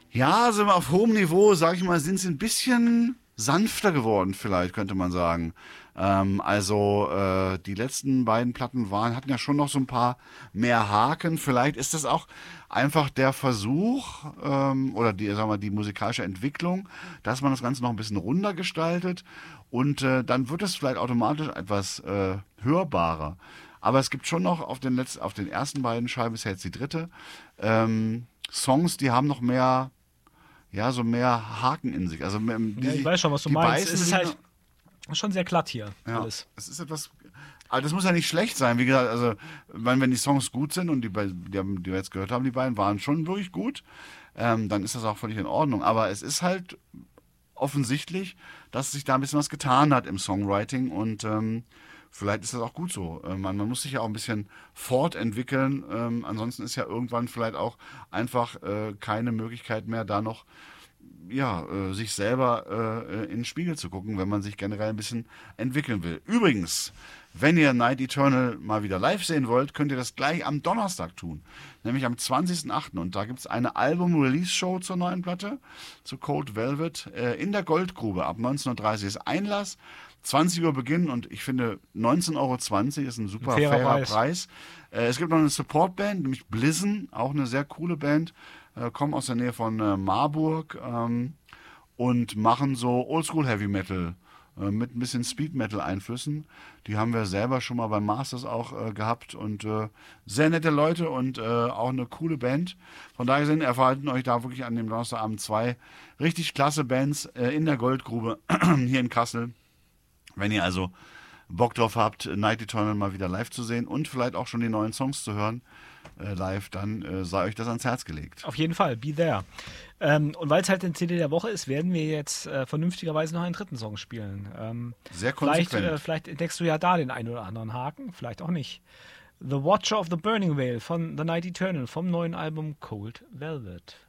Ja, also auf hohem Niveau, sag ich mal, sind sie ein bisschen sanfter geworden, vielleicht könnte man sagen. Die letzten beiden Platten hatten ja schon noch so ein paar mehr Haken. Vielleicht ist das auch einfach der Versuch oder die, sagen wir, die musikalische Entwicklung, dass man das Ganze noch ein bisschen runder gestaltet und dann wird es vielleicht automatisch etwas hörbarer. Aber es gibt schon noch auf den ersten beiden Scheiben, ist ja jetzt die dritte, Songs, die haben noch mehr, ja, so mehr Haken in sich. Also Ja, ich weiß schon, was du die meinst. beißen Es ist sich halt schon sehr glatt hier, ja, alles. es ist etwas. Aber das muss ja nicht schlecht sein. Wie gesagt, also wenn die Songs gut sind und die wir jetzt gehört haben, die beiden waren schon wirklich gut, dann ist das auch völlig in Ordnung. Aber es ist halt offensichtlich, dass sich da ein bisschen was getan hat im Songwriting und vielleicht ist das auch gut so. Man muss sich ja auch ein bisschen fortentwickeln. Ansonsten ist ja irgendwann vielleicht auch einfach keine Möglichkeit mehr, da noch ja, sich selber in den Spiegel zu gucken, wenn man sich generell ein bisschen entwickeln will. Übrigens, wenn ihr Night Eternal mal wieder live sehen wollt, könnt ihr das gleich am Donnerstag tun. Nämlich am 20.08. Und da gibt es eine Album-Release-Show zur neuen Platte, zu Cold Velvet, in der Goldgrube ab 19.30 Uhr ist Einlass. 20 Uhr Beginn und ich finde 19,20 € ist ein super fairer Preis. Es gibt noch eine Supportband, nämlich Blizzon, auch eine sehr coole Band, kommen aus der Nähe von Marburg und machen so Oldschool Heavy Metal mit ein bisschen Speed Metal Einflüssen. Die haben wir selber schon mal beim Masters auch gehabt und sehr nette Leute und auch eine coole Band. Von daher erwarten euch da wirklich an dem Donnerstagabend zwei richtig klasse Bands in der Goldgrube hier in Kassel. Wenn ihr also Bock drauf habt, Night Eternal mal wieder live zu sehen und vielleicht auch schon die neuen Songs zu hören live, dann sei euch das ans Herz gelegt. Auf jeden Fall, be there. Und weil es halt eine CD der Woche ist, werden wir jetzt vernünftigerweise noch einen dritten Song spielen. Sehr konsequent. Vielleicht entdeckst du ja da den einen oder anderen Haken, vielleicht auch nicht. The Watcher of the Burning Veil von The Night Eternal vom neuen Album Cold Velvet.